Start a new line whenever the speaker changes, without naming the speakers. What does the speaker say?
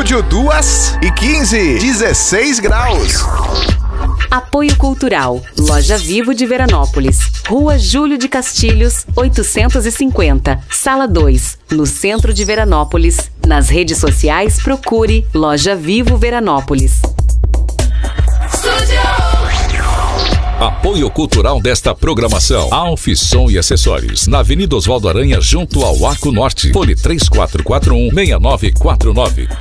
estúdio 2h15, 16 graus.
Apoio Cultural, Loja Vivo de Veranópolis, Rua Júlio de Castilhos, 850, Sala 2, no centro de Veranópolis. Nas redes sociais, procure Loja Vivo Veranópolis.
Apoio cultural desta programação: Alfisson e Acessórios, na Avenida Osvaldo Aranha, junto ao Arco Norte. Fone 3441-6949.